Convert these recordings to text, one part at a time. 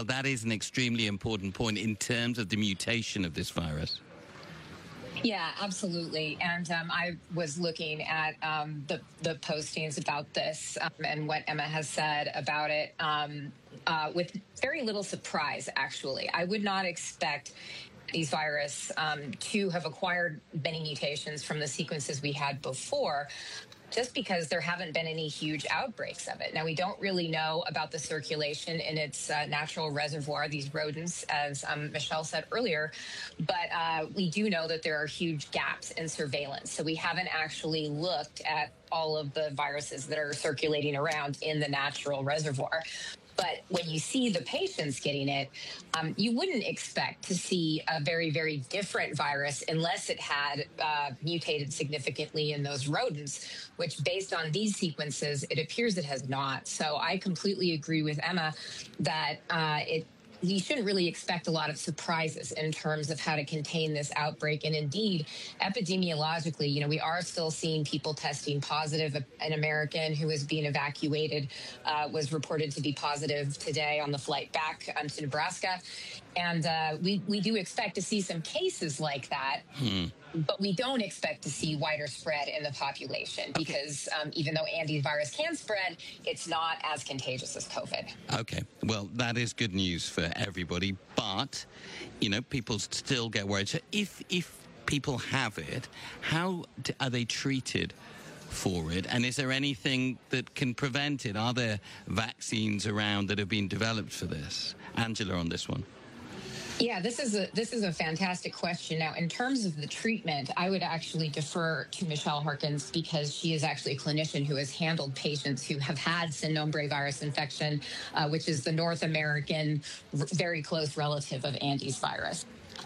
That is an extremely important point in terms of the mutation of this virus. Yeah, absolutely. And I was looking at the postings about this and what Emma has said about it with very little surprise, actually. I would not expect these virus to have acquired many mutations from the sequences we had before, just because there haven't been any huge outbreaks of it. Now, we don't really know about the circulation in its natural reservoir, these rodents, as Michelle said earlier, but we do know that there are huge gaps in surveillance. So we haven't actually looked at all of the viruses that are circulating around in the natural reservoir. But when you see the patients getting it, you wouldn't expect to see a very, very different virus unless it had mutated significantly in those rodents, which based on these sequences, it appears it has not. So I completely agree with Emma that you shouldn't really expect a lot of surprises in terms of how to contain this outbreak. And indeed, epidemiologically, we are still seeing people testing positive. An American who was being evacuated was reported to be positive today on the flight back to Nebraska. And we do expect to see some cases like that. But we don't expect to see wider spread in the population because even though antivirus can spread, it's not as contagious as COVID. Okay, well, that is good news for everybody. But, people still get worried. So if people have it, how are they treated for it? And is there anything that can prevent it? Are there vaccines around that have been developed for this? Angela, on this one. Yeah, this is a fantastic question. Now, in terms of the treatment, I would actually defer to Michelle Harkins because she is actually a clinician who has handled patients who have had Sein-Nombray virus infection, which is the North American very close relative of Andes virus.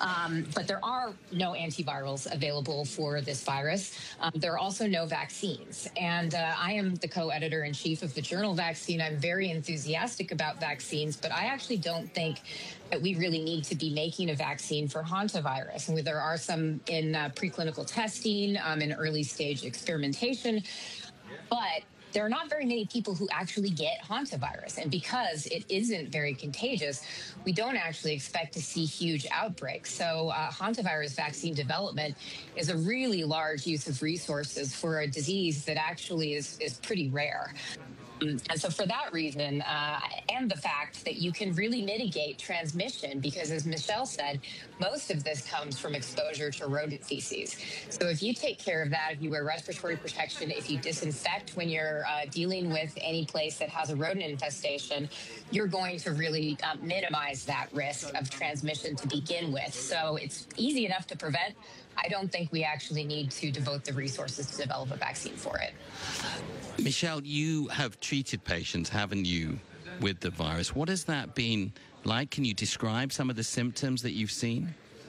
But there are no antivirals available for this virus. There are also no vaccines. And I am the co-editor-in-chief of the journal Vaccine. I'm very enthusiastic about vaccines, but I actually don't think that we really need to be making a vaccine for hantavirus. And there are some in preclinical testing, in early stage experimentation, but there are not very many people who actually get hantavirus. And because it isn't very contagious, we don't actually expect to see huge outbreaks. So hantavirus vaccine development is a really large use of resources for a disease that actually is pretty rare. And so for that reason, and the fact that you can really mitigate transmission, because as Michelle said, most of this comes from exposure to rodent feces. So if you take care of that, if you wear respiratory protection, if you disinfect when you're dealing with any place that has a rodent infestation, you're going to really minimize that risk of transmission to begin with. So it's easy enough to prevent. I don't think we actually need to devote the resources to develop a vaccine for it. Michelle, you have treated patients, haven't you, with the virus? What has that been like? Can you describe some of the symptoms that you've seen?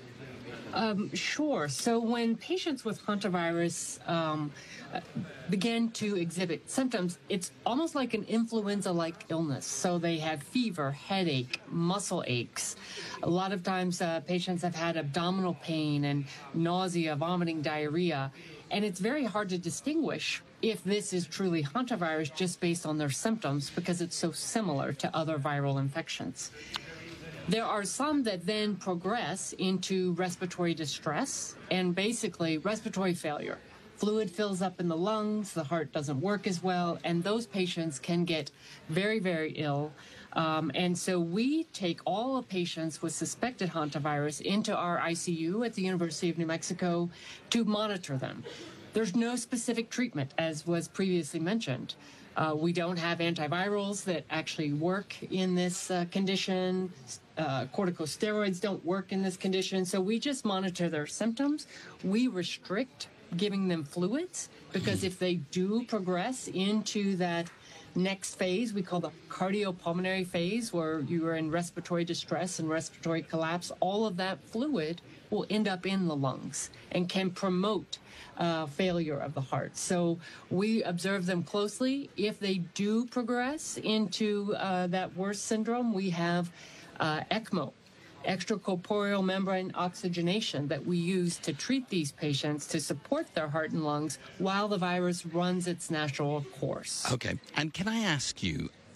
Sure. So when patients with hantavirus begin to exhibit symptoms, it's almost like an influenza-like illness. So they have fever, headache, muscle aches. A lot of times patients have had abdominal pain and nausea, vomiting, diarrhea. And it's very hard to distinguish if this is truly hantavirus just based on their symptoms because it's so similar to other viral infections. There are some that then progress into respiratory distress and basically respiratory failure. Fluid fills up in the lungs, the heart doesn't work as well, and those patients can get very, very ill. And so we take all of patients with suspected hantavirus into our ICU at the University of New Mexico to monitor them. There's no specific treatment, as was previously mentioned. We don't have antivirals that actually work in this condition. Corticosteroids don't work in this condition. So we just monitor their symptoms. We restrict giving them fluids because if they do progress into that next phase, we call the cardiopulmonary phase, where you are in respiratory distress and respiratory collapse, all of that fluid will end up in the lungs and can promote failure of the heart. So we observe them closely. If they do progress into that worst syndrome, we have ECMO, extracorporeal membrane oxygenation, that we use to treat these patients to support their heart and lungs while the virus runs its natural course. Okay. And can I ask you,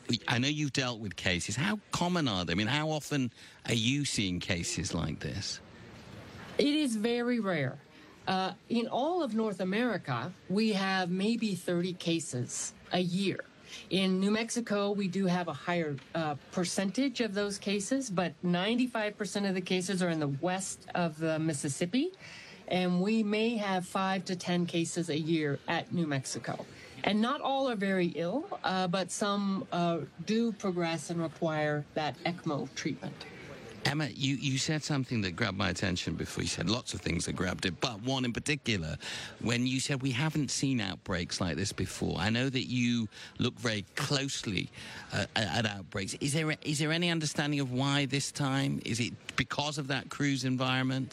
I know you've dealt with cases. How common are they? I mean, how often are you seeing cases like this? It is very rare. In all of North America, we have maybe 30 cases a year. In New Mexico, we do have a higher percentage of those cases, but 95% of the cases are in the west of the Mississippi, and we may have 5 to 10 cases a year at New Mexico. And not all are very ill, but some do progress and require that ECMO treatment. Emma, you said something that grabbed my attention before. You said lots of things that grabbed it, but one in particular, when you said we haven't seen outbreaks like this before. I know that you look very closely at outbreaks. Is there any understanding of why this time? Is it because of that cruise environment?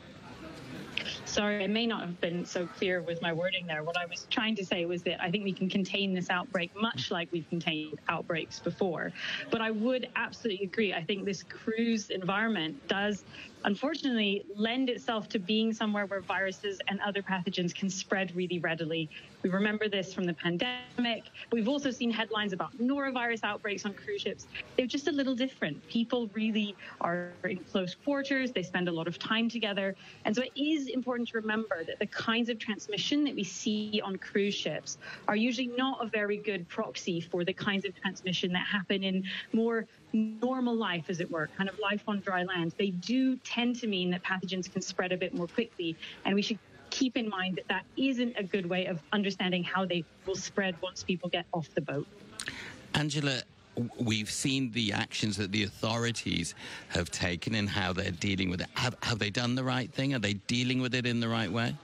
Sorry, I may not have been so clear with my wording there. What I was trying to say was that I think we can contain this outbreak much like we've contained outbreaks before. But I would absolutely agree. I think this cruise environment does, unfortunately, lend itself to being somewhere where viruses and other pathogens can spread really readily. We remember this from the pandemic. We've also seen headlines about norovirus outbreaks on cruise ships. They're just a little different. People really are in close quarters. They spend a lot of time together. And so it is important to remember that the kinds of transmission that we see on cruise ships are usually not a very good proxy for the kinds of transmission that happen in more normal life, as it were, kind of life on dry land. They do tend to mean that pathogens can spread a bit more quickly, and we should keep in mind that that isn't a good way of understanding how they will spread once people get off the boat. Angela, we've seen the actions that the authorities have taken and how they're dealing with it. Have they done the right thing? Are they dealing with it in the right way?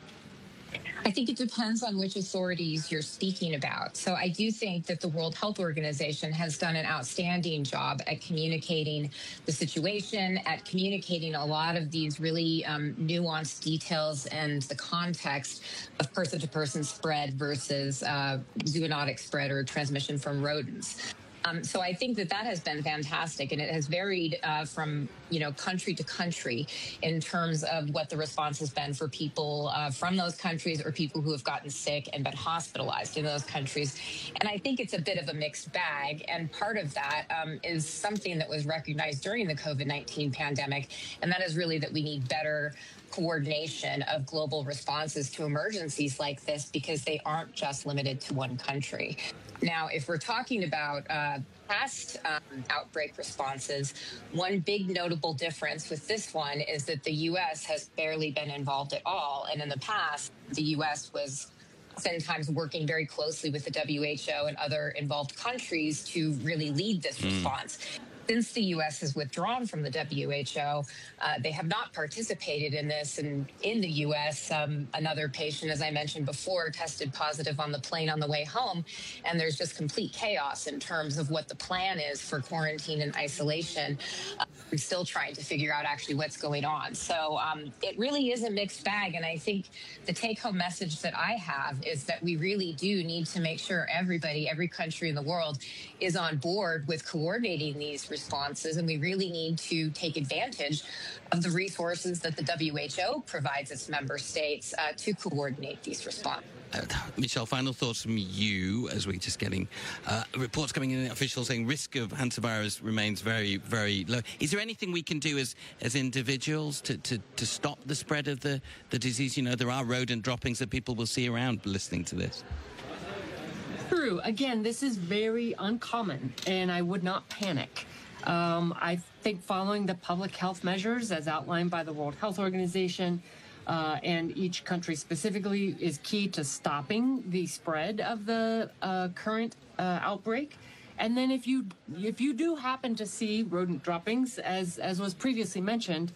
I think it depends on which authorities you're speaking about. So I do think that the World Health Organization has done an outstanding job at communicating the situation, at communicating a lot of these really nuanced details and the context of person-to-person spread versus zoonotic spread or transmission from rodents. So I think that has been fantastic, and it has varied from country to country in terms of what the response has been for people from those countries or people who have gotten sick and been hospitalized in those countries. And I think it's a bit of a mixed bag, and part of that is something that was recognized during the COVID-19 pandemic, and that is really that we need better coordination of global responses to emergencies like this, because they aren't just limited to one country. Now, if we're talking about past outbreak responses, one big notable difference with this one is that the U.S. has barely been involved at all. And in the past, the U.S. was oftentimes working very closely with the WHO and other involved countries to really lead this response. Since the U.S. has withdrawn from the WHO, they have not participated in this. And in the U.S., another patient, as I mentioned before, tested positive on the plane on the way home. And there's just complete chaos in terms of what the plan is for quarantine and isolation. We're still trying to figure out actually what's going on. So it really is a mixed bag. And I think the take-home message that I have is that we really do need to make sure everybody, every country in the world is on board with coordinating these responses. And we really need to take advantage of the resources that the WHO provides its member states to coordinate these responses. Michelle, final thoughts from you as we're just getting reports coming in, officials saying risk of hantavirus remains very, very low. Is there anything we can do as individuals to stop the spread of the disease? You know, there are rodent droppings that people will see around listening to this. True. Again, this is very uncommon, and I would not panic. I think following the public health measures as outlined by the World Health Organization and each country specifically is key to stopping the spread of the current outbreak. And then if you do happen to see rodent droppings, as was previously mentioned,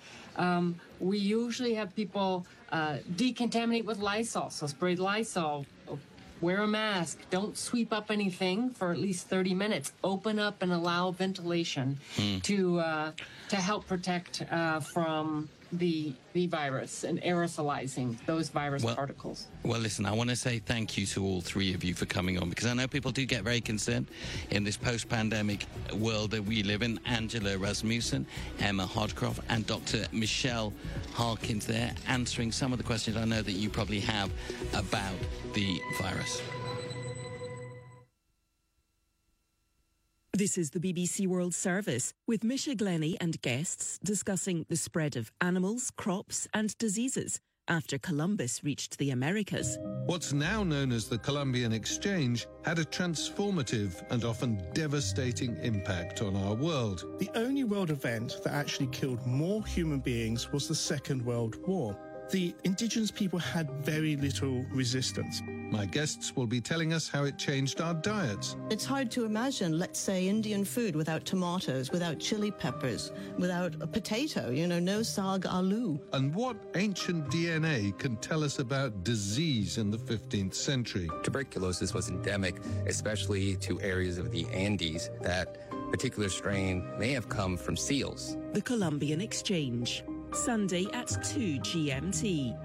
we usually have people decontaminate with Lysol. So spray Lysol, wear a mask, don't sweep up anything for at least 30 minutes. Open up and allow ventilation to help protect from the virus and aerosolizing those virus particles. Well, listen, I want to say thank you to all three of you for coming on, because I know people do get very concerned in this post-pandemic world that we live in. Angela Rasmussen, Emma Hodcroft, and Dr. Michelle Harkins there, answering some of the questions I know that you probably have about the virus. This is the BBC World Service with Misha Glenny and guests discussing the spread of animals, crops and diseases after Columbus reached the Americas. What's now known as the Columbian Exchange had a transformative and often devastating impact on our world. The only world event that actually killed more human beings was the Second World War. The indigenous people had very little resistance. My guests will be telling us how it changed our diets. It's hard to imagine, let's say, Indian food without tomatoes, without chili peppers, without a potato, no saag aloo. And what ancient DNA can tell us about disease in the 15th century. Tuberculosis was endemic, especially to areas of the Andes. That particular strain may have come from seals. The Columbian Exchange, Sunday at 2 GMT.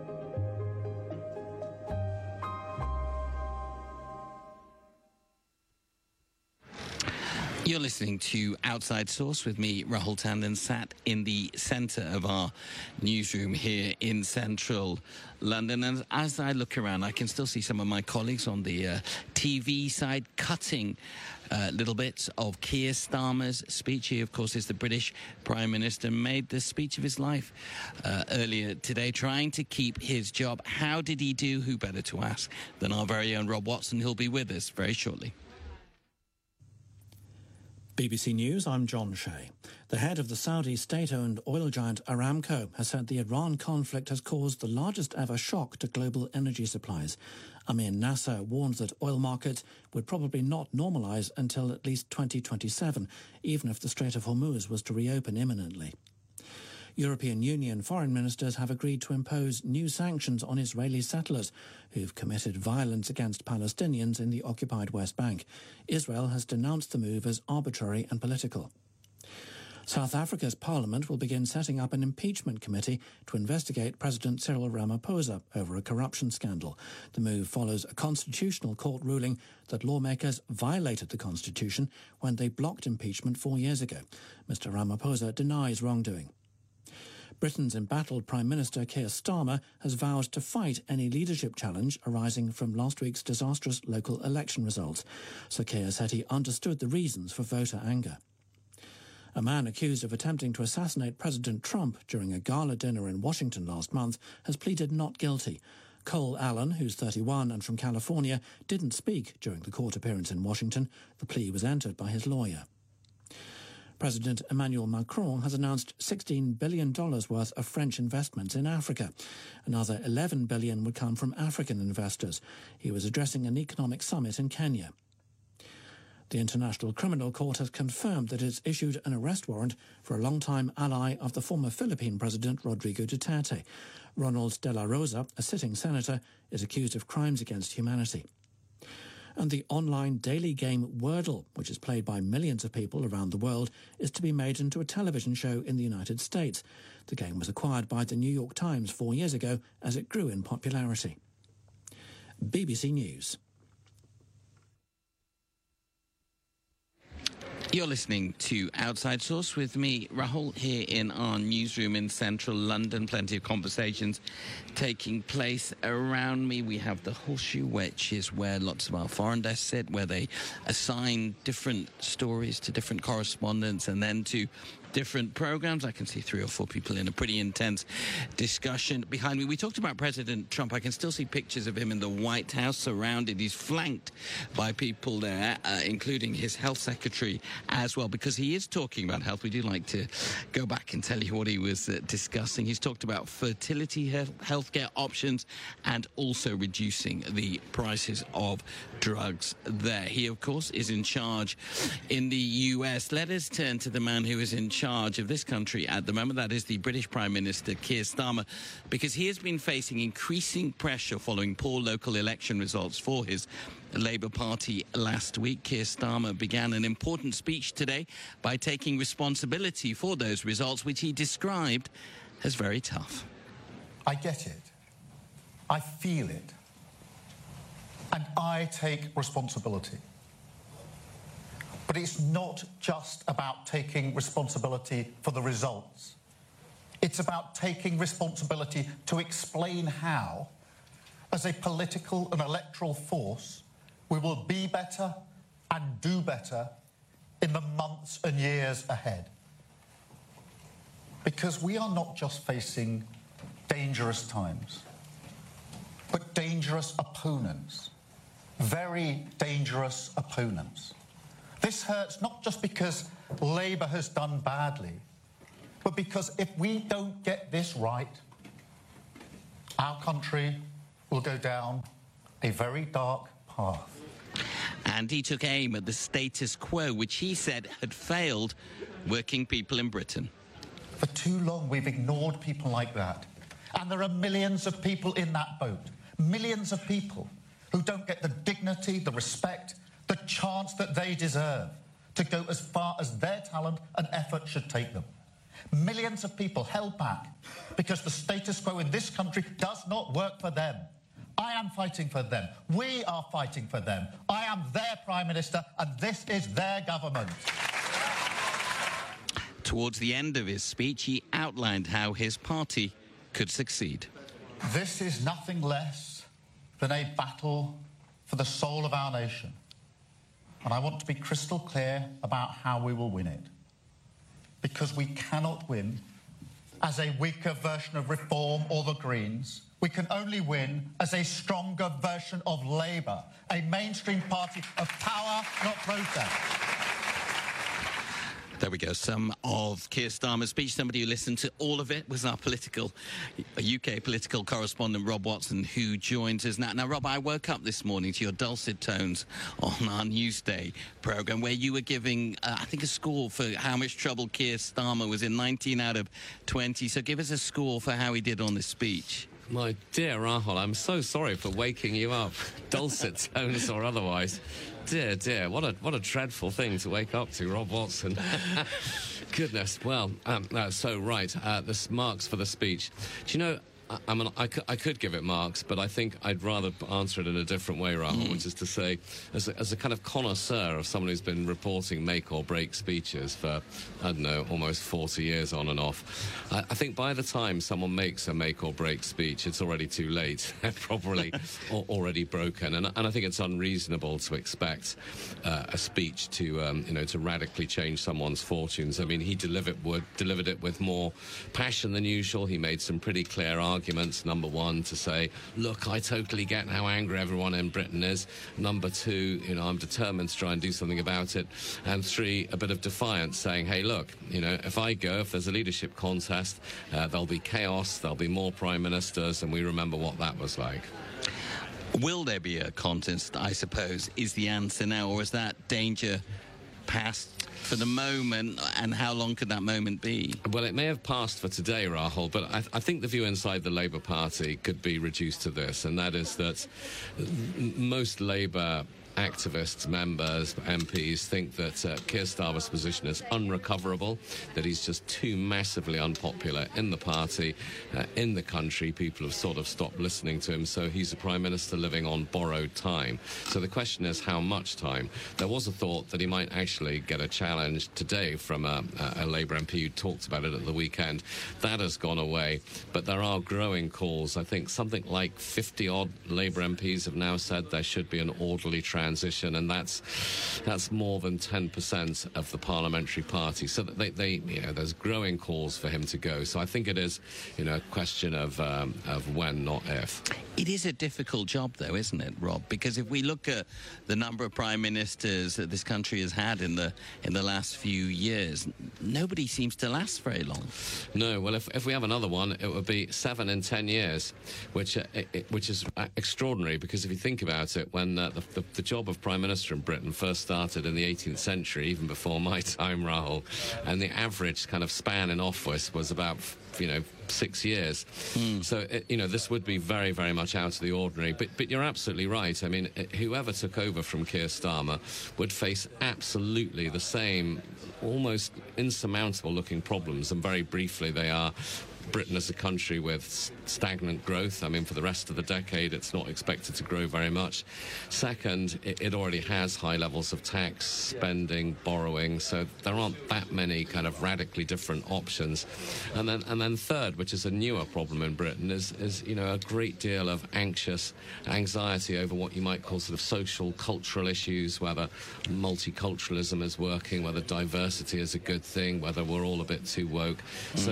You're listening to Outside Source with me, Rahul Tandon, sat in the centre of our newsroom here in central London. And as I look around, I can still see some of my colleagues on the TV side cutting little bits of Keir Starmer's speech. He, of course, is the British Prime Minister, made the speech of his life earlier today, trying to keep his job. How did he do? Who better to ask than our very own Rob Watson, who'll be with us very shortly. BBC News, I'm John Shea. The head of the Saudi state-owned oil giant Aramco has said the Iran conflict has caused the largest ever shock to global energy supplies. Amir Nasser warned that oil markets would probably not normalise until at least 2027, even if the Strait of Hormuz was to reopen imminently. European Union foreign ministers have agreed to impose new sanctions on Israeli settlers who've committed violence against Palestinians in the occupied West Bank. Israel has denounced the move as arbitrary and political. South Africa's parliament will begin setting up an impeachment committee to investigate President Cyril Ramaphosa over a corruption scandal. The move follows a constitutional court ruling that lawmakers violated the constitution when they blocked impeachment 4 years ago. Mr. Ramaphosa denies wrongdoing. Britain's embattled Prime Minister Keir Starmer has vowed to fight any leadership challenge arising from last week's disastrous local election results. Sir Keir said he understood the reasons for voter anger. A man accused of attempting to assassinate President Trump during a gala dinner in Washington last month has pleaded not guilty. Cole Allen, who's 31 and from California, didn't speak during the court appearance in Washington. The plea was entered by his lawyer. President Emmanuel Macron has announced $16 billion worth of French investments in Africa. Another $11 billion would come from African investors. He was addressing an economic summit in Kenya. The International Criminal Court has confirmed that it's issued an arrest warrant for a longtime ally of the former Philippine President Rodrigo Duterte. Ronald De La Rosa, a sitting senator, is accused of crimes against humanity. And the online daily game Wordle, which is played by millions of people around the world, is to be made into a television show in the United States. The game was acquired by the New York Times 4 years ago as it grew in popularity. BBC News. You're listening to Outside Source with me, Rahul, here in our newsroom in central London. Plenty of conversations taking place around me. We have the Horseshoe, which is where lots of our foreign desks sit, where they assign different stories to different correspondents and then to different programs. I can see 3 or 4 people in a pretty intense discussion behind me. We talked about President Trump. I can still see pictures of him in the White House surrounded. He's flanked by people there, including his health secretary as well, because he is talking about health. We do like to go back and tell you what he was discussing. He's talked about fertility healthcare options and also reducing the prices of drugs there. He, of course, is in charge in the US. Let us turn to the man who is in charge of this country at the moment. That is the British Prime Minister, Keir Starmer, because he has been facing increasing pressure following poor local election results for his Labour Party last week. Keir Starmer began an important speech today by taking responsibility for those results, which he described as very tough. I get it. I feel it. And I take responsibility. But it's not just about taking responsibility for the results. It's about taking responsibility to explain how, as a political and electoral force, we will be better and do better in the months and years ahead. Because we are not just facing dangerous times, but dangerous opponents, very dangerous opponents. This hurts not just because Labour has done badly, but because if we don't get this right, our country will go down a very dark path. And he took aim at the status quo, which he said had failed working people in Britain. For too long, we've ignored people like that. And there are millions of people in that boat, millions of people who don't get the dignity, the respect, the chance that they deserve to go as far as their talent and effort should take them. Millions of people held back because the status quo in this country does not work for them. I am fighting for them. We are fighting for them. I am their Prime Minister, and this is their government. Towards the end of his speech, he outlined how his party could succeed. This is nothing less than a battle for the soul of our nation. And I want to be crystal clear about how we will win it. Because we cannot win as a weaker version of Reform or the Greens. We can only win as a stronger version of Labour, a mainstream party of power, not protest. There we go. Some of Keir Starmer's speech. Somebody who listened to all of it was our UK political correspondent, Rob Watson, who joins us now. Now, Rob, I woke up this morning to your dulcet tones on our Newsday programme, where you were giving, I think, a score for how much trouble Keir Starmer was in, 19 out of 20. So give us a score for how he did on this speech. My dear Rahul, I'm so sorry for waking you up, dulcet tones or otherwise. Dear, dear, what a dreadful thing to wake up to, Rob Watson. Goodness, well, the marks for the speech. Do you know, I could give it marks, but I think I'd rather answer it in a different way, Rahul, which is to say, as a kind of connoisseur of someone who's been reporting make or break speeches for, I don't know, almost 40 years on and off, I think by the time someone makes a make or break speech, it's already too late. They're probably already broken. And I think it's unreasonable to expect a speech to radically change someone's fortunes. I mean, he delivered it with more passion than usual. He made some pretty clear arguments. Number one, to say, look, I totally get how angry everyone in Britain is. Number two, I'm determined to try and do something about it. And three, a bit of defiance, saying, hey, look, if there's a leadership contest, there'll be chaos, there'll be more prime ministers, and we remember what that was like. Will there be a contest, I suppose, is the answer now, or is that danger passed for the moment, and how long could that moment be? Well, it may have passed for today, Rahul, but I think the view inside the Labour Party could be reduced to this, and that is that most Labour activists, members, MPs think that Keir Starmer's position is unrecoverable, that he's just too massively unpopular in the party, in the country. People have sort of stopped listening to him, so he's a Prime Minister living on borrowed time. So the question is, how much time? There was a thought that he might actually get a challenge today from a Labour MP who talked about it at the weekend. That has gone away, but there are growing calls. I think something like 50-odd Labour MPs have now said there should be an orderly transition, and that's more than 10% of the parliamentary party. So that there's growing calls for him to go. So I think it is, a question of when, not if. It is a difficult job, though, isn't it, Rob? Because if we look at the number of prime ministers that this country has had in the last few years, nobody seems to last very long. No, well, if we have another one, it would be 7 in 10 years, which is extraordinary, because if you think about it, when the job of Prime Minister in Britain first started in the 18th century, even before my time, Rahul, and the average kind of span in office was about 6 years. So, this would be very, very much out of the ordinary. But you're absolutely right. I mean, whoever took over from Keir Starmer would face absolutely the same, almost insurmountable looking problems. And very briefly, they are Britain is a country with stagnant growth. I mean, for the rest of the decade, it's not expected to grow very much. Second, it already has high levels of tax, spending, borrowing, so there aren't that many kind of radically different options. And then third, which is a newer problem in Britain, is a great deal of anxiety over what you might call sort of social, cultural issues, whether multiculturalism is working, whether diversity is a good thing, whether we're all a bit too woke. So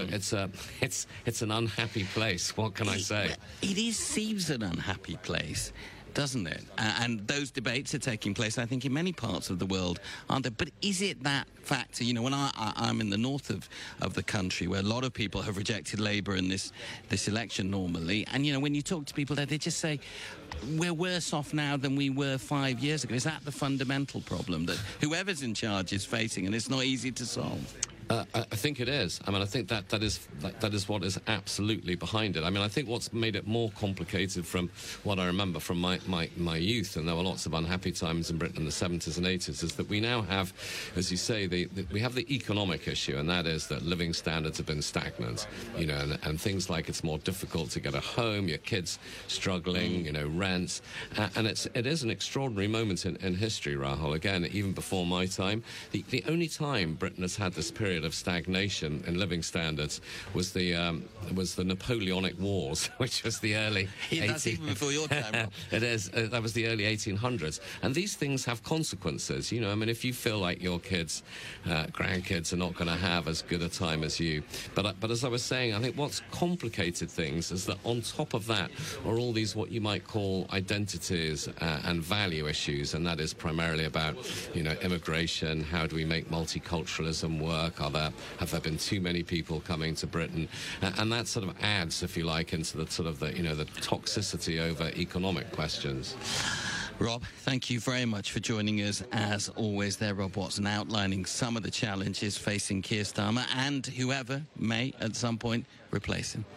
it's an unhappy place. What can I say? It seems an unhappy place, doesn't it? And those debates are taking place, I think, in many parts of the world, aren't there? But is it that factor? When I'm in the north of the country, where a lot of people have rejected Labour in this election normally, and, when you talk to people there, they just say, we're worse off now than we were 5 years ago. Is that the fundamental problem that whoever's in charge is facing, and it's not easy to solve? I think it is. I mean, I think that is what is absolutely behind it. I mean, I think what's made it more complicated from what I remember from my youth, and there were lots of unhappy times in Britain in the 70s and 80s, is that we now have, as you say, we have the economic issue, and that is that living standards have been stagnant, and things like it's more difficult to get a home, your kids struggling, rents, and it is an extraordinary moment in history, Rahul. Again, even before my time, the only time Britain has had this period of stagnation in living standards was the Napoleonic Wars, which was the early. That's even before your time, Rob. It is. That was the early 1800s, and these things have consequences. I mean, if you feel like your kids, grandkids, are not going to have as good a time as you, but as I was saying, I think what's complicated things is that on top of that are all these what you might call identities and value issues, and that is primarily about immigration. How do we make multiculturalism work? Have there been too many people coming to Britain? And that sort of adds, if you like, into the sort of the toxicity over economic questions. Rob, thank you very much for joining us, as always there, Rob Watson, outlining some of the challenges facing Keir Starmer and whoever may, at some point, replace him.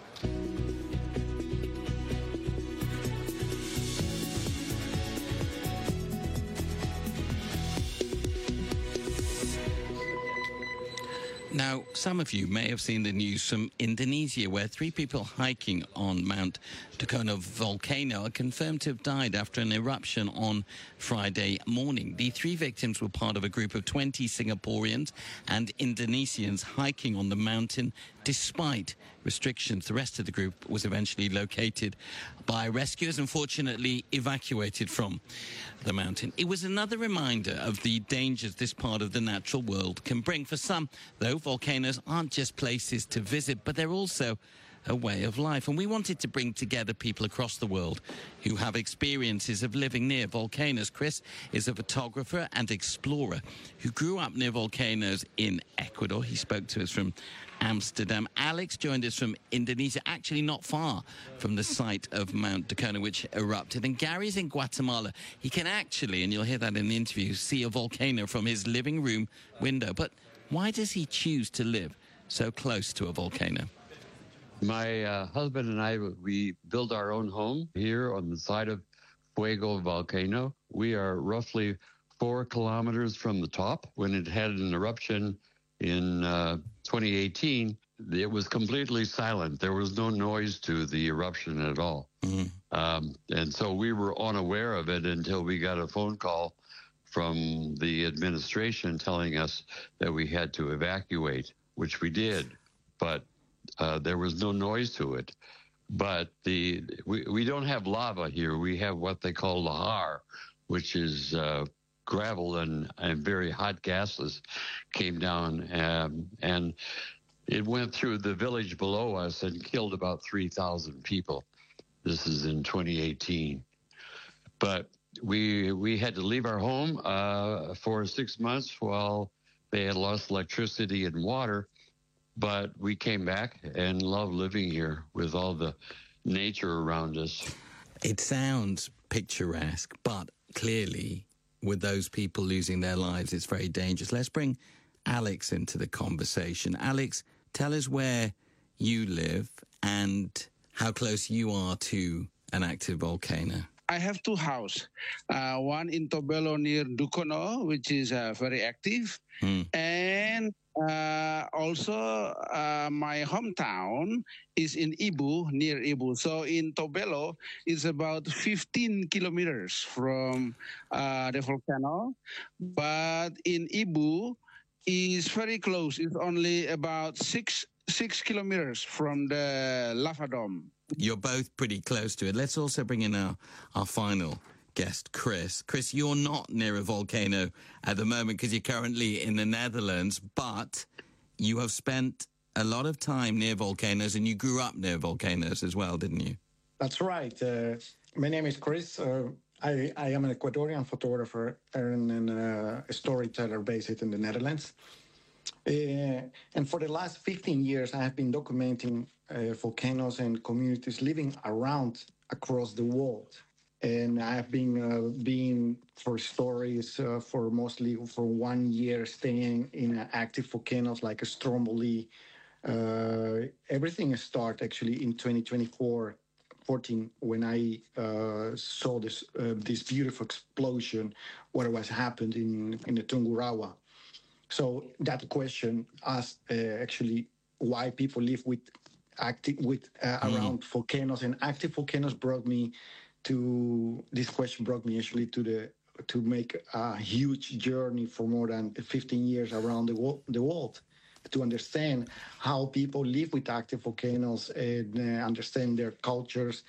Now, some of you may have seen the news from Indonesia, where 3 people hiking on Mount Dukono volcano are confirmed to have died after an eruption on Friday morning. The 3 victims were part of a group of 20 Singaporeans and Indonesians hiking on the mountain despite restrictions. The rest of the group was eventually located by rescuers and fortunately evacuated from the mountain. It was another reminder of the dangers this part of the natural world can bring. For some, though, volcanoes aren't just places to visit, but they're also a way of life. And we wanted to bring together people across the world who have experiences of living near volcanoes. Chris is a photographer and explorer who grew up near volcanoes in Ecuador. He spoke to us from Amsterdam. Alex joined us from Indonesia, actually not far from the site of Mount Dukono, which erupted. And Gary's in Guatemala. He can actually, and you'll hear that in the interview, see a volcano from his living room window. But why does he choose to live so close to a volcano? My husband and I, we built our own home here on the side of Fuego volcano. We are roughly 4 kilometers from the top. When it had an eruption in 2018, it was completely silent. There was no noise to the eruption at all. Mm-hmm. And so we were unaware of it until we got a phone call from the administration telling us that we had to evacuate, which we did. But there was no noise to it. But we don't have lava here. We have what they call lahar, which is gravel and very hot gases came down, and it went through the village below us and killed about 3,000 people. This is in 2018. But we had to leave our home for 6 months while they had lost electricity and water. But we came back and love living here with all the nature around us. It sounds picturesque, but clearly with those people losing their lives, it's very dangerous. Let's bring Alex into the conversation. Alex, tell us where you live and how close you are to an active volcano. I have 2 houses. One in Tobelo near Dukono, which is very active, and Also, my hometown is in Ibu, near Ibu. So in Tobelo, it's about 15 kilometers from the volcano. But in Ibu, is very close. It's only about six kilometers from the lava dome. You're both pretty close to it. Let's also bring in our final guest, Chris. Chris, you're not near a volcano at the moment because you're currently in the Netherlands, but you have spent a lot of time near volcanoes and you grew up near volcanoes as well, didn't you? That's right. My name is Chris. I am an Ecuadorian photographer and a storyteller based in the Netherlands. And for the last 15 years, I have been documenting volcanoes and communities living across the world. And I have been for stories for 1 year staying in active volcanoes like Stromboli. Everything started actually in 2014 when I saw this beautiful explosion what was happened in the Tungurahua. So that question asked actually why people live around volcanoes, and active volcanoes brought me to this question. Brought me actually to make a huge journey for more than 15 years around the world, to understand how people live with active volcanoes and understand their cultures,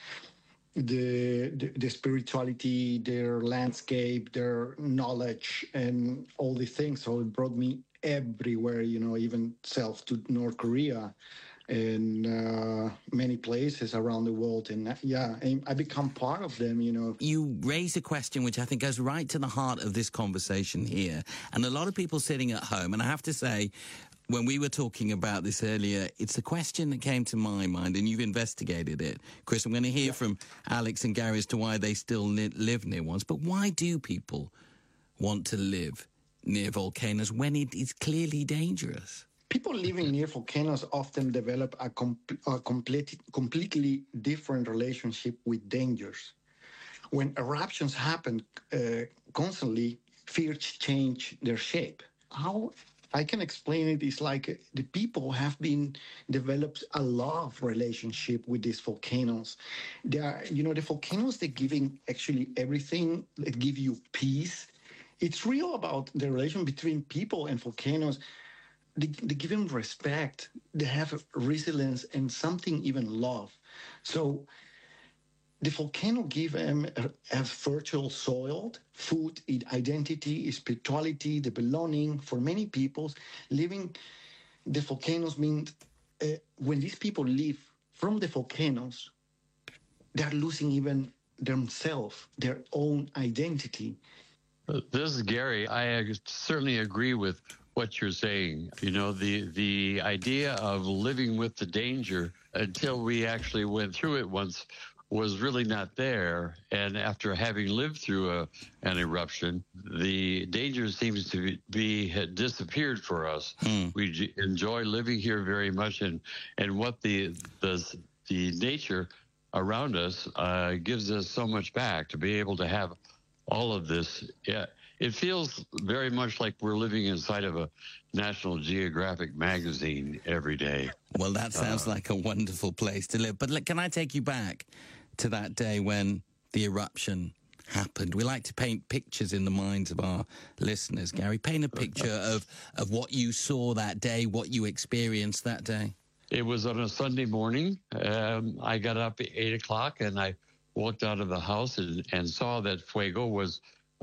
the spirituality, their landscape, their knowledge, and all these things. So it brought me everywhere, even to North Korea and many places around the world. And I become part of them, You raise a question which I think goes right to the heart of this conversation here. And a lot of people sitting at home, and I have to say, when we were talking about this earlier, it's a question that came to my mind, and you've investigated it. Chris, I'm going to hear from Alex and Gary as to why they still live near ones. But why do people want to live near volcanoes when it is clearly dangerous? People living near volcanoes often develop a completely different relationship with dangers. When eruptions happen constantly, fears change their shape. How I can explain it is like the people have been developed a love relationship with these volcanoes. They are, the volcanoes, they're giving actually everything. They give you peace. It's real about the relation between people and volcanoes. They give them respect. They have resilience and something even love. So the volcano give them a fertile soil, food, identity, spirituality, the belonging. For many people, living the volcanoes means when these people live from the volcanoes, they're losing even themselves, their own identity. This is Gary. I certainly agree with what you're saying. The idea of living with the danger until we actually went through it once was really not there. And after having lived through an eruption, the danger seems to had disappeared for us. We enjoy living here very much, and what the nature around us gives us so much back to be able to have all of this. Yeah, it feels very much like we're living inside of a National Geographic magazine every day. Well, that sounds like a wonderful place to live. But can I take you back to that day when the eruption happened? We like to paint pictures in the minds of our listeners. Gary, paint a picture of what you saw that day, what you experienced that day. It was on a Sunday morning. I got up at 8 o'clock and I walked out of the house and saw that Fuego was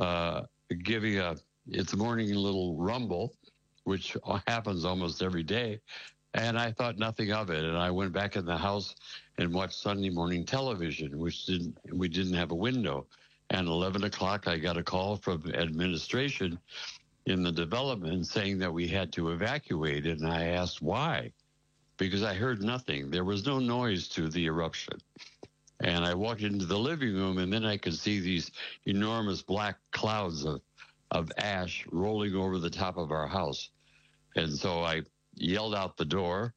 giving its morning little rumble, which happens almost every day. And I thought nothing of it. And I went back in the house and watched Sunday morning television, we didn't have a window. And 11 o'clock, I got a call from administration in the development saying that we had to evacuate. And I asked why, because I heard nothing. There was no noise to the eruption. And I walked into the living room, and then I could see these enormous black clouds of ash rolling over the top of our house. And so I yelled out the door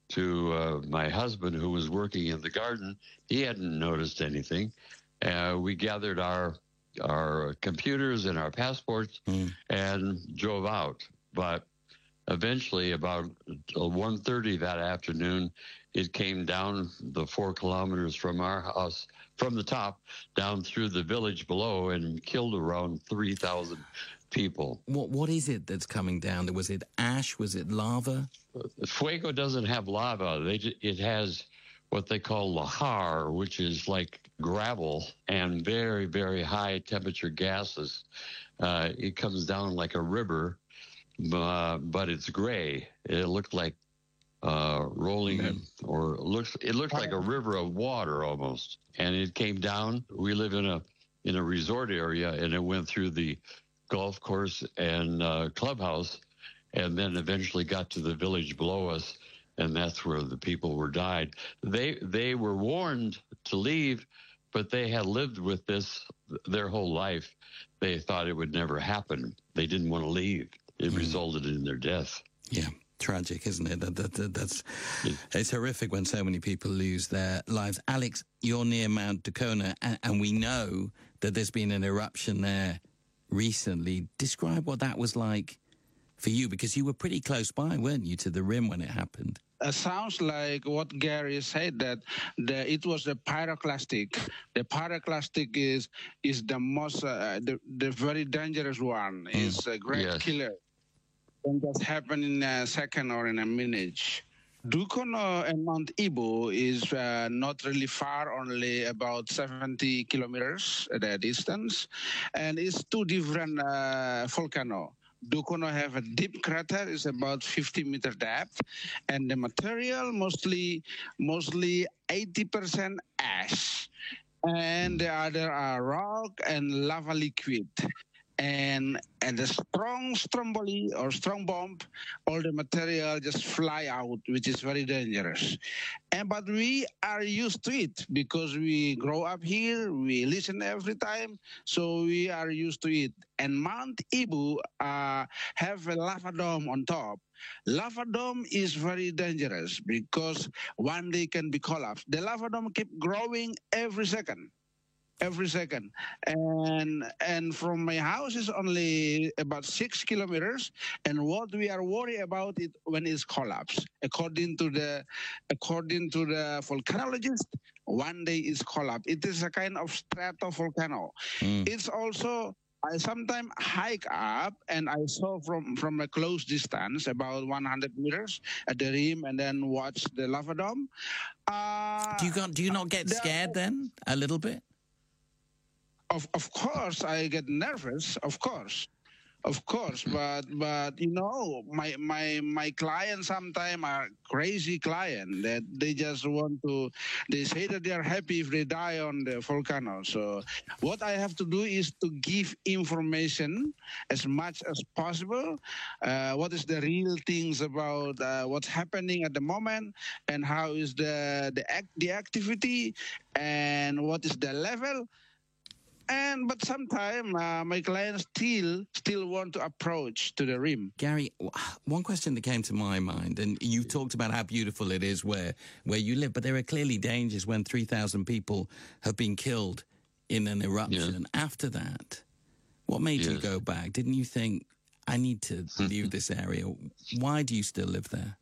to my husband, who was working in the garden. He hadn't noticed anything. We gathered our computers and our passports and drove out. But eventually, about 1:30 that afternoon, it came down the 4 kilometers from our house, from the top, down through the village below and killed around 3,000 people. What is it that's coming down? Was it ash? Was it lava? Fuego doesn't have lava. It has what they call lahar, which is like gravel and very, very high temperature gases. It comes down like a river, but it's gray. It looked like rolling, or it looked like a river of water almost. And it came down. We live in a resort area, and it went through the golf course and clubhouse, and then eventually got to the village below us, and that's where the people were died. They were warned to leave, but they had lived with this their whole life. They thought it would never happen. They didn't want to leave. It resulted in their death. Yeah. Tragic, isn't it? It's horrific when so many people lose their lives. Alex, you're near Mount Dukona, and we know that there's been an eruption there recently. Describe what that was like for you, because you were pretty close by, weren't you, to the rim when it happened? Sounds like what Gary said, that it was the pyroclastic. The pyroclastic is the most, the very dangerous one. It's a great killer. And that happen in a second or in a minute. Dukono and Mount Ibu is not really far, only about 70 kilometers at a distance, and it's two different volcanoes. Dukono have a deep crater, is about 50-meter depth, and the material mostly 80% ash, and the other are rock and lava liquid. And the strong stromboli or strong bomb, all the material just fly out, which is very dangerous. But we are used to it because we grow up here, we listen every time, so we are used to it. And Mount Ibu have a lava dome on top. Lava dome is very dangerous because one day can be collapsed. The lava dome keep growing every second. And from my house is only about 6 kilometers, and what we are worried about it when it's collapsed. According to the volcanologist, one day it's collapsed. It is a kind of stratovolcano. It's also, I sometimes hike up and I saw from a close distance, about 100 meters at the rim, and then watch the lava dome. Do you not get scared then a little bit? Of course, I get nervous. Of course, but you know, my clients sometimes are crazy client that they just want to. They say that they are happy if they die on the volcano. So what I have to do is to give information as much as possible. What is the real things about what's happening at the moment, and how is the activity, and what is the level. But sometimes my clients still want to approach to the rim. Gary, one question that came to my mind, and you talked about how beautiful it is where you live, but there are clearly dangers when 3,000 people have been killed in an eruption. Yeah. After that, what made you go back? Didn't you think, I need to leave this area? Why do you still live there?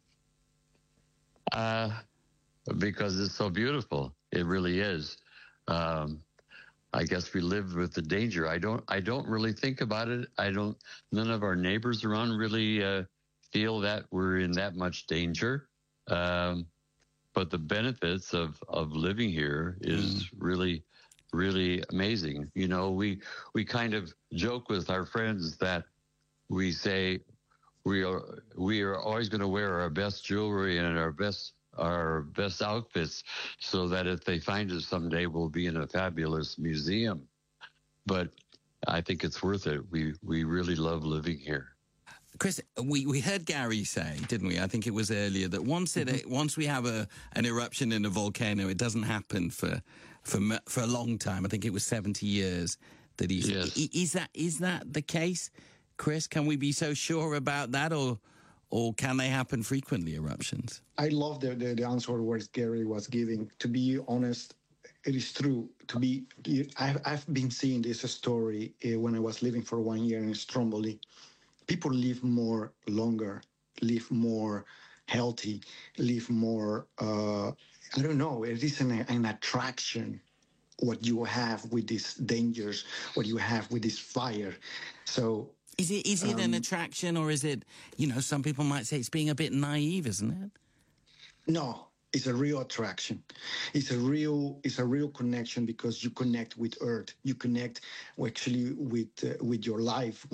Because it's so beautiful. It really is. I guess we live with the danger. I don't really think about it. None of our neighbors around really feel that we're in that much danger. But the benefits of living here is really, really amazing. You know, we kind of joke with our friends that we say we are always going to wear our best jewelry and our best outfits, so that if they find us someday, we'll be in a fabulous museum. But I think it's worth it. We really love living here. Chris, we heard Gary say, didn't we? I think it was earlier, that once we have an eruption in a volcano, it doesn't happen for a long time. I think it was 70 years that he said. Yes. Is that the case, Chris? Can we be so sure about that, or can they happen frequently, eruptions? I love the answer words Gary was giving. To be honest, it is true. I've been seeing this story when I was living for 1 year in Stromboli. People live longer live more healthy, live more, I don't know, it is an attraction what you have with these dangers, what you have with this fire. So is it an attraction, or is it, some people might say it's being a bit naive, isn't it? No, it's a real attraction. It's a real connection, because you connect with Earth. You connect actually with your life.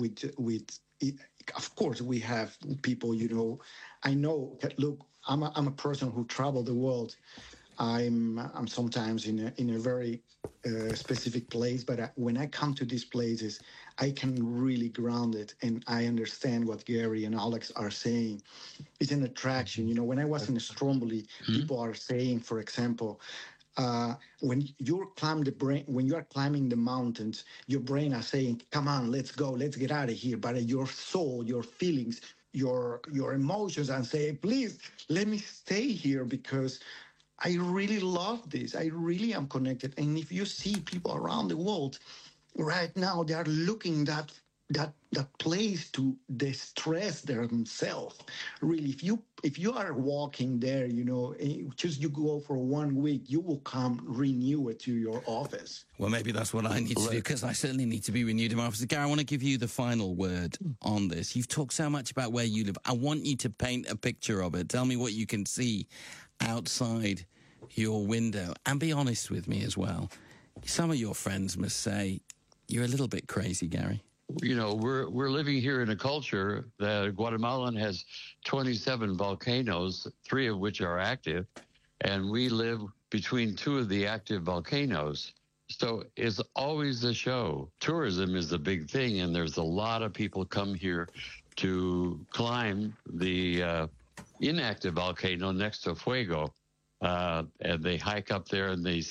Of course, we have people. I know. Look, I'm a person who traveled the world. I'm sometimes in a very specific place, but when I come to these places, I can really ground it, and I understand what Gary and Alex are saying. It's an attraction. When I was in Stromboli, people are saying, for example, when you are climbing the mountains, your brain are saying, "Come on, let's go, let's get out of here." But your soul, your feelings, your emotions are saying, "Please, let me stay here, because I really love this. I really am connected." And if you see people around the world right now, they are looking that place to distress themselves. Really, if you are walking there, just you go for 1 week, you will come renew it to your office. Well, maybe that's what I need to do, because I certainly need to be renewed in my office. Gary, I want to give you the final word on this. You've talked so much about where you live. I want you to paint a picture of it. Tell me what you can see outside your window, and be honest with me as well. Some of your friends must say you're a little bit crazy, Gary. We're living here in a culture that Guatemalan has 27 volcanoes, 3 of which are active, and we live between 2 of the active volcanoes. So it's always a show. Tourism is a big thing, and there's a lot of people come here to climb the inactive volcano next to Fuego. And they hike up there, and they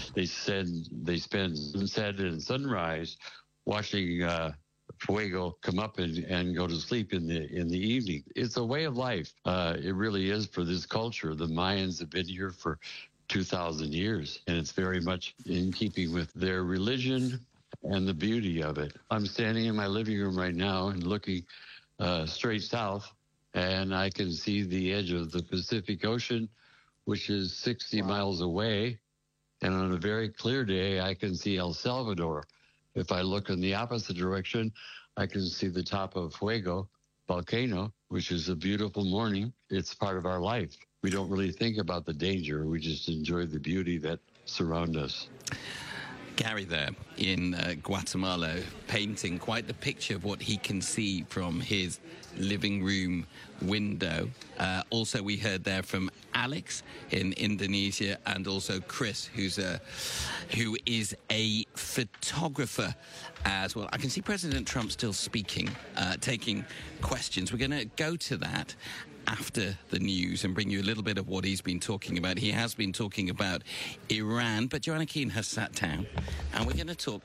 spend sunset and sunrise watching Fuego come up and go to sleep in the evening. It's a way of life. It really is for this culture. The Mayans have been here for 2,000 years, and it's very much in keeping with their religion and the beauty of it. I'm standing in my living room right now and looking straight south, and I can see the edge of the Pacific Ocean, which is 60 miles away. And on a very clear day, I can see El Salvador. If I look in the opposite direction, I can see the top of Fuego volcano, which is a beautiful morning. It's part of our life. We don't really think about the danger. We just enjoy the beauty that surrounds us. Gary there in Guatemala, painting quite the picture of what he can see from his living room window. Also, we heard there from Alex in Indonesia, and also Chris, who is a photographer as well. I can see President Trump still speaking, taking questions. We're going to go to that after the news and bring you a little bit of what he's been talking about. He has been talking about Iran, but Joanna Keane has sat down, and we're going to talk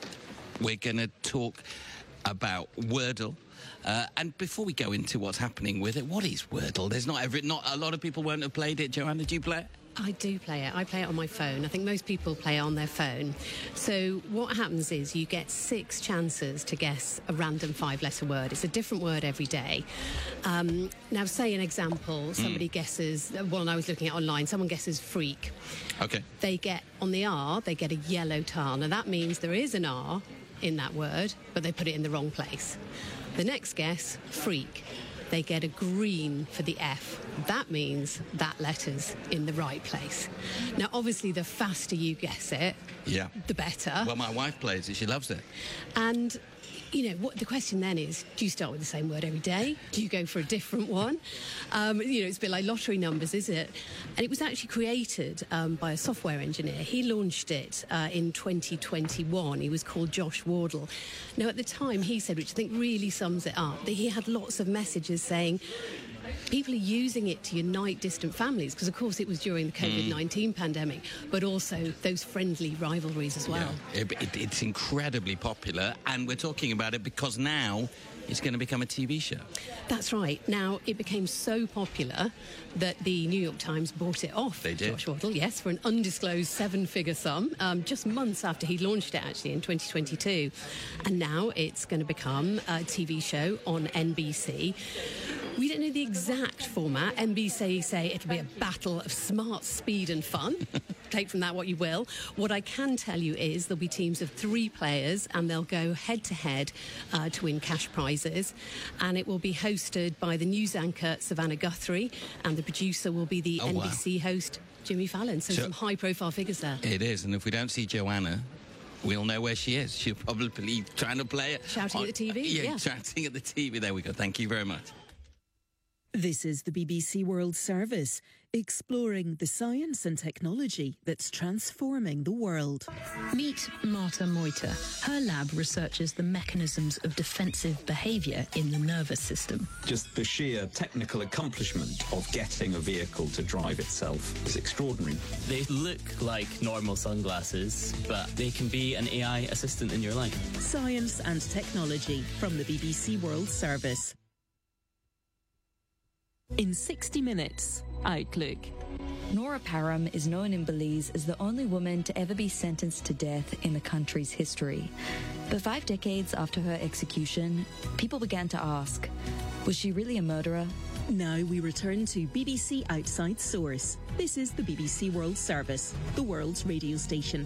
about Wordle. And before we go into what's happening with it, what is Wordle? There's not a lot of people won't have played it. Joanna, do you play it? I do play it. I play it on my phone. I think most people play it on their phone. So what happens is you get 6 chances to guess a random 5-letter word. It's a different word every day. Now, say an example, somebody guesses, one I was looking at online, someone guesses freak. Okay. They get, on the R, they get a yellow tile. Now, that means there is an R in that word, but they put it in the wrong place. The next guess, freak. They get a green for the F. That means that letter's in the right place. Now, obviously, the faster you guess it, the better. Well, my wife plays it. She loves it. And, what the question then is, do you start with the same word every day? Do you go for a different one? It's a bit like lottery numbers, is it? And it was actually created by a software engineer. He launched it in 2021. He was called Josh Wardle. Now, at the time, he said, which I think really sums it up, that he had lots of messages saying people are using it to unite distant families, because, of course, it was during the COVID-19 pandemic, but also those friendly rivalries as well. Yeah. It's incredibly popular, and we're talking about it because now it's going to become a TV show. That's right. Now, it became so popular that the New York Times bought it off. They did. Josh Wardle, yes, for an undisclosed 7-figure sum, just months after he launched it, actually, in 2022. And now it's going to become a TV show on NBC. We don't know the exact format. NBC say it'll be a battle of smart, speed and fun. Take from that what you will. What I can tell you is there'll be teams of 3 players and they'll go head-to-head to win cash prizes. And it will be hosted by the news anchor Savannah Guthrie, and the producer will be the NBC host Jimmy Fallon. So some high-profile figures there. It is, and if we don't see Joanna, we'll know where she is. She'll probably be trying to play it. Shouting at the TV? Yeah, shouting at the TV. There we go. Thank you very much. This is the BBC World Service, exploring the science and technology that's transforming the world. Meet Marta Moita. Her lab researches the mechanisms of defensive behaviour in the nervous system. Just the sheer technical accomplishment of getting a vehicle to drive itself is extraordinary. They look like normal sunglasses, but they can be an AI assistant in your life. Science and technology from the BBC World Service. In 60 Minutes, Outlook. Nora Parham is known in Belize as the only woman to ever be sentenced to death in the country's history. But 5 decades after her execution, people began to ask, was she really a murderer? Now we return to BBC Outside Source. This is the BBC World Service, the world's radio station.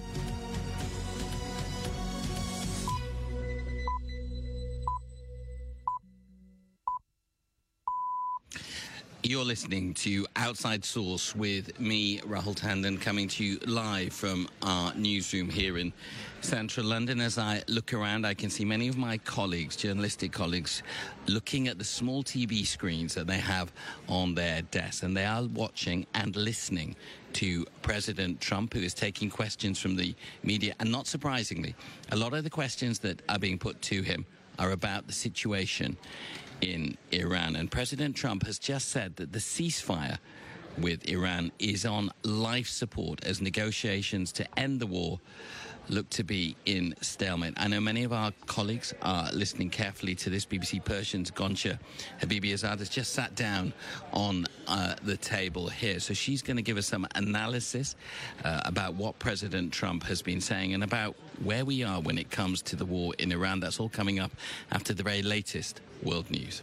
You're listening to Outside Source with me, Rahul Tandon, coming to you live from our newsroom here in central London. As I look around, I can see many of my colleagues, journalistic colleagues, looking at the small TV screens that they have on their desks, and they are watching and listening to President Trump, who is taking questions from the media. And not surprisingly, a lot of the questions that are being put to him are about the situation in Iran. And President Trump has just said that the ceasefire with Iran is on life support as negotiations to end the war look to be in stalemate. I know many of our colleagues are listening carefully to this. BBC Persian's Goncha Habibi-Azad has just sat down on the table here. So she's going to give us some analysis about what President Trump has been saying and about where we are when it comes to the war in Iran. That's all coming up after the very latest world news.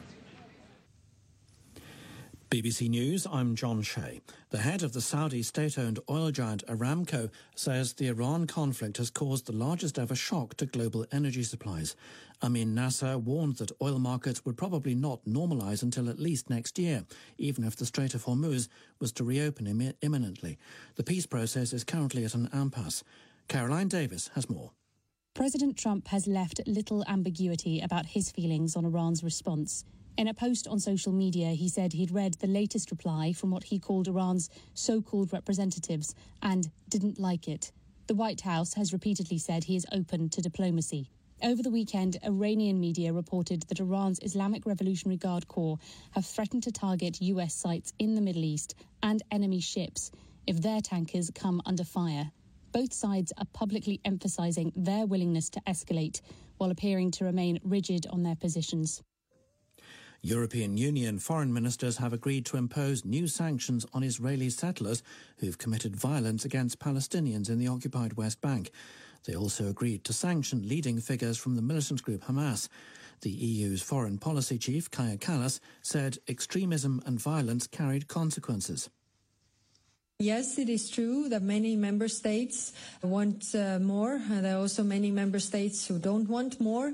BBC News, I'm John Shea. The head of the Saudi state-owned oil giant Aramco says the Iran conflict has caused the largest ever shock to global energy supplies. Amin Nasser warned that oil markets would probably not normalise until at least next year, even if the Strait of Hormuz was to reopen imminently. The peace process is currently at an impasse. Caroline Davis has more. President Trump has left little ambiguity about his feelings on Iran's response. In a post on social media, he said he'd read the latest reply from what he called Iran's so-called representatives and didn't like it. The White House has repeatedly said he is open to diplomacy. Over the weekend, Iranian media reported that Iran's Islamic Revolutionary Guard Corps have threatened to target US sites in the Middle East and enemy ships if their tankers come under fire. Both sides are publicly emphasizing their willingness to escalate while appearing to remain rigid on their positions. European Union foreign ministers have agreed to impose new sanctions on Israeli settlers who've committed violence against Palestinians in the occupied West Bank. They also agreed to sanction leading figures from the militant group Hamas. The EU's foreign policy chief, Kaja Kallas, said extremism and violence carried consequences. Yes, it is true that many member states want more. There are also many member states who don't want more.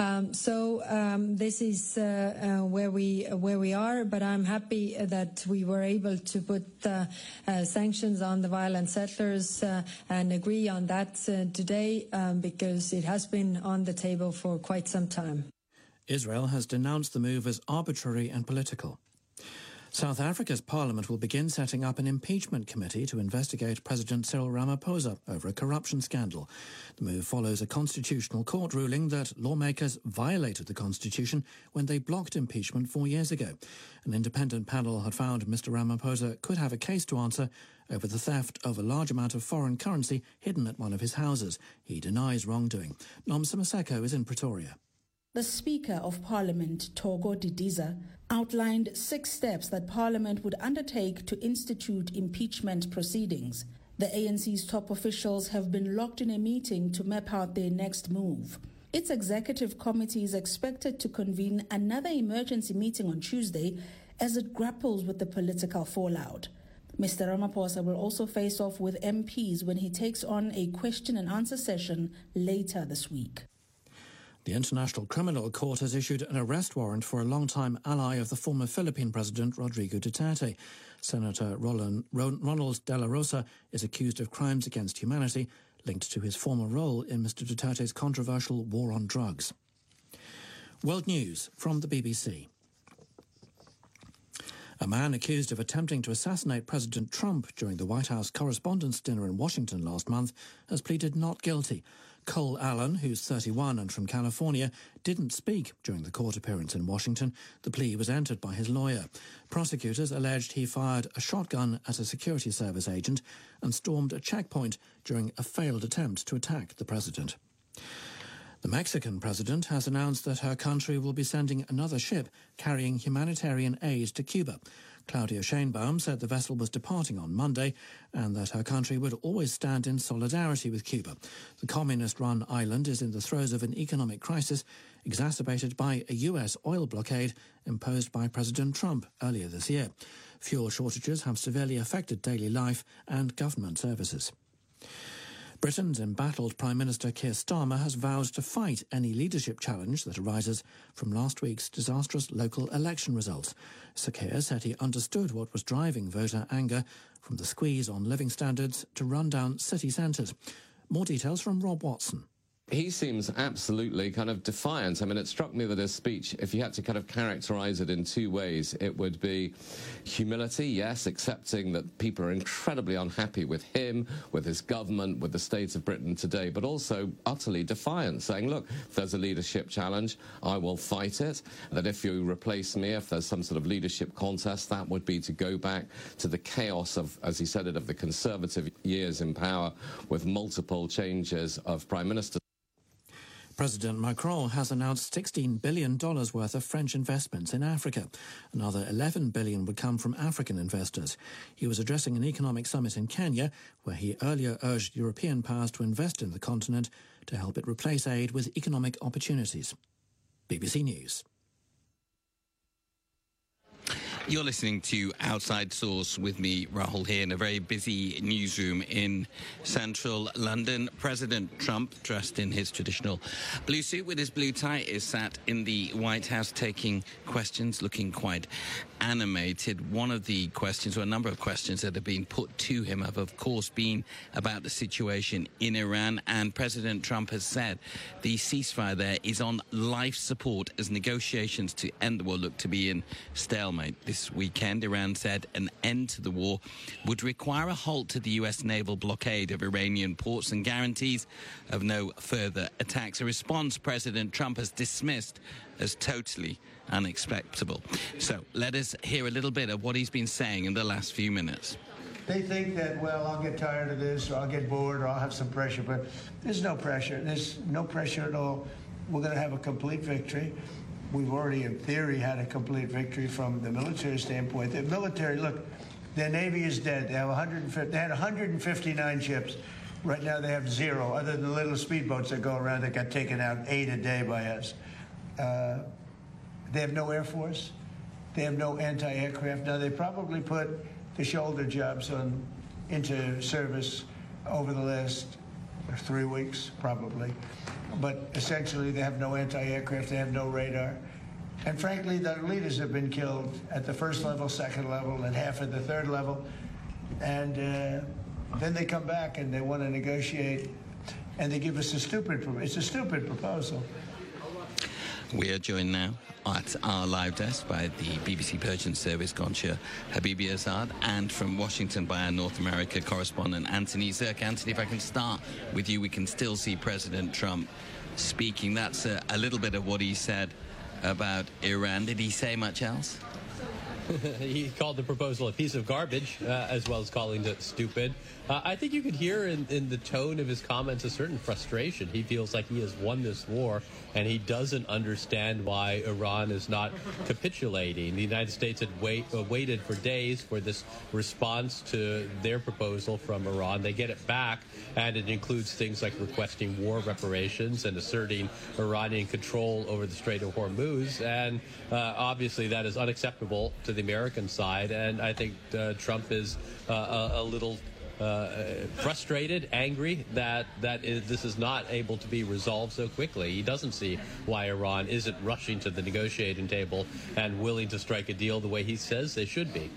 This is where we are. But I'm happy that we were able to put sanctions on the violent settlers and agree on that today because it has been on the table for quite some time. Israel has denounced the move as arbitrary and political. South Africa's parliament will begin setting up an impeachment committee to investigate President Cyril Ramaphosa over a corruption scandal. The move follows a constitutional court ruling that lawmakers violated the constitution when they blocked impeachment 4 years ago. An independent panel had found Mr. Ramaphosa could have a case to answer over the theft of a large amount of foreign currency hidden at one of his houses. He denies wrongdoing. Nomsa Maseko is in Pretoria. The Speaker of Parliament, Togo Didiza, outlined 6 steps that Parliament would undertake to institute impeachment proceedings. The ANC's top officials have been locked in a meeting to map out their next move. Its executive committee is expected to convene another emergency meeting on Tuesday as it grapples with the political fallout. Mr. Ramaphosa will also face off with MPs when he takes on a question and answer session later this week. The International Criminal Court has issued an arrest warrant for a longtime ally of the former Philippine President Rodrigo Duterte. Senator Ronald De La Rosa is accused of crimes against humanity linked to his former role in Mr. Duterte's controversial war on drugs. World News from the BBC. A man accused of attempting to assassinate President Trump during the White House Correspondents' Dinner in Washington last month has pleaded not guilty. Cole Allen, who's 31 and from California, didn't speak during the court appearance in Washington. The plea was entered by his lawyer. Prosecutors alleged he fired a shotgun at a security service agent and stormed a checkpoint during a failed attempt to attack the president. The Mexican president has announced that her country will be sending another ship carrying humanitarian aid to Cuba. Claudia Sheinbaum said the vessel was departing on Monday and that her country would always stand in solidarity with Cuba. The communist-run island is in the throes of an economic crisis exacerbated by a U.S. oil blockade imposed by President Trump earlier this year. Fuel shortages have severely affected daily life and government services. Britain's embattled Prime Minister Keir Starmer has vowed to fight any leadership challenge that arises from last week's disastrous local election results. Sir Keir said he understood what was driving voter anger, from the squeeze on living standards to run-down city centres. More details from Rob Watson. He seems absolutely kind of defiant. I mean, it struck me that his speech, if you had to kind of characterize it in two ways, it would be humility, yes, accepting that people are incredibly unhappy with him, with his government, with the state of Britain today, but also utterly defiant, saying, look, if there's a leadership challenge, I will fight it. That if you replace me, if there's some sort of leadership contest, that would be to go back to the chaos of, as he said it, of the Conservative years in power with multiple changes of prime ministers. President Macron has announced $16 billion worth of French investments in Africa. Another $11 billion would come from African investors. He was addressing an economic summit in Kenya, where he earlier urged European powers to invest in the continent to help it replace aid with economic opportunities. BBC News. You're listening to Outside Source with me, Rahul, here in a very busy newsroom in central London. President Trump, dressed in his traditional blue suit with his blue tie, is sat in the White House taking questions, looking quite animated. One of the questions, or a number of questions that have been put to him have, of course, been about the situation in Iran. And President Trump has said the ceasefire there is on life support as negotiations to end the war look to be in stalemate. This weekend, Iran said an end to the war would require a halt to the U.S. naval blockade of Iranian ports and guarantees of no further attacks. A response President Trump has dismissed as totally unacceptable. So let us hear a little bit of what he's been saying in the last few minutes. They think that, well, I'll get tired of this, or I'll get bored, or I'll have some pressure, but there's no pressure. There's no pressure at all. We're going to have a complete victory. We've already, in theory, had a complete victory from the military standpoint. The military, look, their Navy is dead. They had 159 ships. Right now they have 0, other than the little speedboats that go around that got taken out 8 a day by us. They have no Air Force. They have no anti-aircraft. Now, they probably put the shoulder jobs into service over the last 3 weeks, probably. But essentially, they have no anti-aircraft. They have no radar. And frankly, their leaders have been killed at the first level, second level, and half at the third level. And then they come back and they want to negotiate, and they give us it's a stupid proposal. We are joined now at our live desk by the BBC Persian Service Goncha Habibi-Azad, and from Washington by our North America correspondent Anthony Zirk. Anthony, if I can start with you, we can still see President Trump speaking. That's a little bit of what he said about Iran. Did he say much else? He called the proposal a piece of garbage, as well as calling it stupid. I think you could hear in the tone of his comments a certain frustration. He feels like he has won this war, and he doesn't understand why Iran is not capitulating. The United States had waited for days for this response to their proposal from Iran. They get it back, and it includes things like requesting war reparations and asserting Iranian control over the Strait of Hormuz. And obviously that is unacceptable to the American side, and I think Trump is a little frustrated, angry that this is not able to be resolved so quickly. He doesn't see why Iran isn't rushing to the negotiating table and willing to strike a deal the way he says they should be.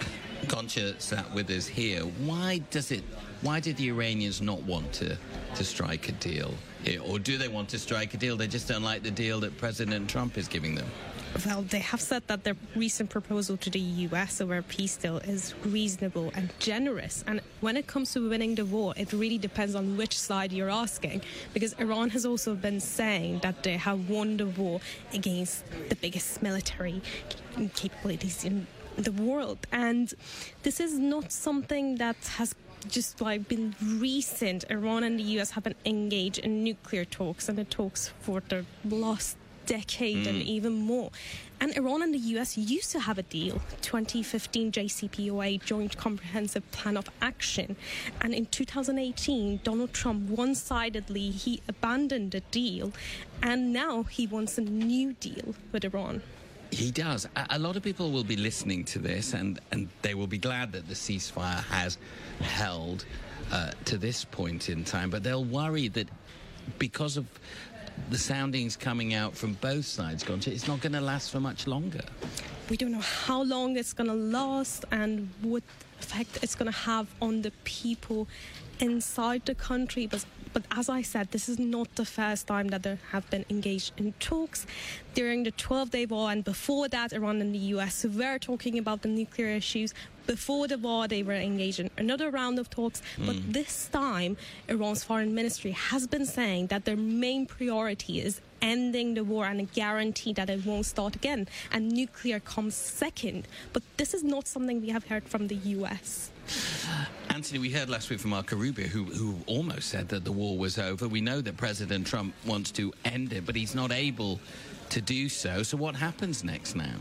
Goncha sat with us here. Why did the Iranians not want to strike a deal here? Or do they want to strike a deal? They just don't like the deal that President Trump is giving them. Well, they have said that their recent proposal to the U.S. over a peace deal is reasonable and generous. And when it comes to winning the war, it really depends on which side you're asking. Because Iran has also been saying that they have won the war against the biggest military capabilities in the world. And this is not something that has just been recent. Iran and the U.S. have been engaged in nuclear talks, and the talks for the last decade and even more. And Iran and the US used to have a deal, 2015 JCPOA, Joint Comprehensive Plan of Action. And in 2018, Donald Trump one-sidedly, he abandoned the deal, and now he wants a new deal with Iran. He does. A lot of people will be listening to this, and they will be glad that the ceasefire has held to this point in time, but they'll worry that because of the soundings coming out from both sides, it's not going to last for much longer. We don't know how long it's going to last and what effect it's going to have on the people inside the country. But as I said, this is not the first time that they have been engaged in talks. During the 12-day war and before that, Iran and the US were talking about the nuclear issues. Before the war, they were engaged in another round of talks. But this time, Iran's foreign ministry has been saying that their main priority is ending the war and a guarantee that it won't start again. And nuclear comes second. But this is not something we have heard from the US. Anthony, we heard last week from Marco Rubio, who almost said that the war was over. We know that President Trump wants to end it, but he's not able to do so. So what happens next now?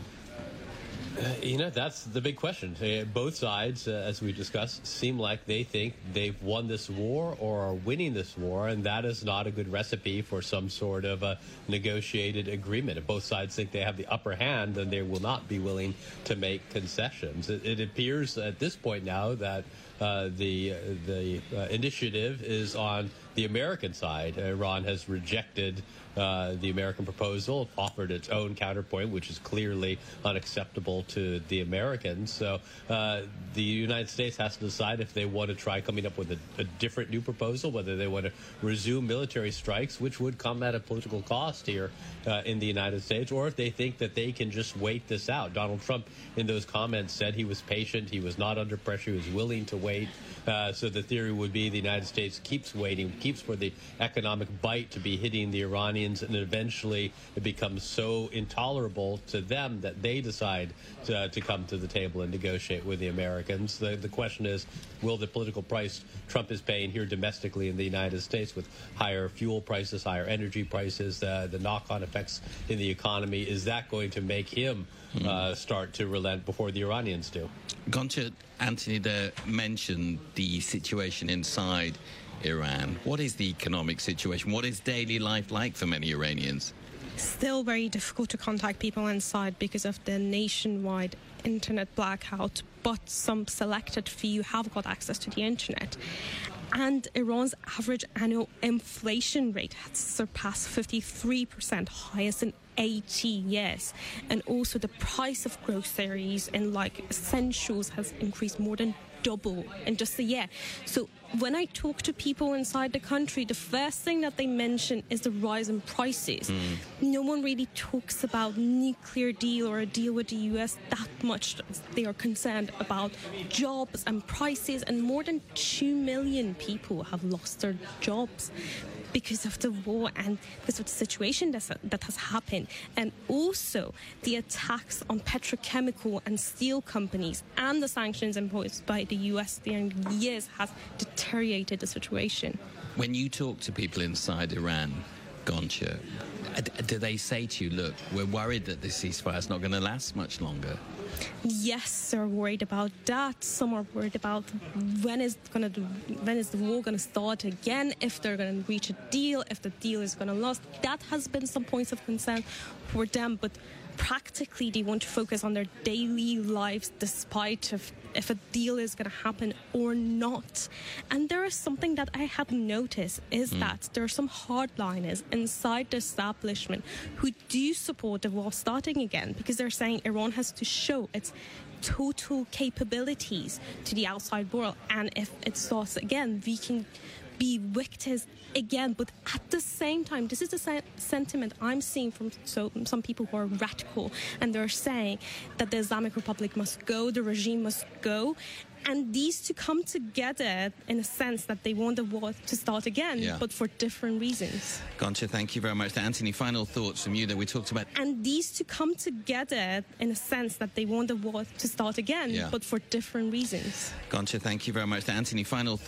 That's the big question. Both sides, as we discussed, seem like they think they've won this war or are winning this war, and that is not a good recipe for some sort of a negotiated agreement. If both sides think they have the upper hand, then they will not be willing to make concessions. It appears at this point now that the initiative is on the American side. Iran has rejected the American proposal, offered its own counterpoint, which is clearly unacceptable to the Americans. So the United States has to decide if they want to try coming up with a different new proposal, whether they want to resume military strikes, which would come at a political cost here in the United States, or if they think that they can just wait this out. Donald Trump, in those comments, said he was patient, he was not under pressure, he was willing to wait. So the theory would be the United States keeps waiting, keeps for the economic bite to be hitting the Iranians, and eventually it becomes so intolerable to them that they decide to come to the table and negotiate with the Americans. The question is, will the political price Trump is paying here domestically in the United States with higher fuel prices, higher energy prices, the knock-on effects in the economy, is that going to make him start to relent before the Iranians do? Goncha, Anthony there mentioned the situation inside Iran. What is the economic situation? What is daily life like for many Iranians? Still very difficult to contact people inside because of the nationwide internet blackout, but some selected few have got access to the internet. And Iran's average annual inflation rate has surpassed 53%, highest in 80 years. And also the price of groceries and essentials has increased more than double in just a year. So when I talk to people inside the country, the first thing that they mention is the rise in prices. No one really talks about nuclear deal or a deal with the US that much. They are concerned about jobs and prices, and more than 2 million people have lost their jobs. because of the war and because of the situation that has happened. And also the attacks on petrochemical and steel companies and the sanctions imposed by the US during years has deteriorated the situation. When you talk to people inside Iran, Goncha, do they say to you, look, we're worried that this ceasefire is not going to last much longer? Yes, they're worried about that. Some are worried about when is the war going to start again, if they're going to reach a deal, if the deal is going to last. That has been some points of concern for them, but practically they want to focus on their daily lives despite if a deal is going to happen or not. And there is something that I have noticed is that there are some hardliners inside the establishment who do support the war starting again, because they're saying Iran has to show its total capabilities to the outside world, and if it starts again, we can be victors again. But at the same time, this is the sentiment I'm seeing from some people who are radical, and they're saying that the Islamic Republic must go, the regime must go, and these two come together in a sense that they want the war to start again, but for different reasons. Goncha, thank you very much. Anthony, final thoughts from you that we talked about. And these two come together in a sense that they want the war to start again, but for different reasons. Goncha, thank you very much. Anthony, final thoughts.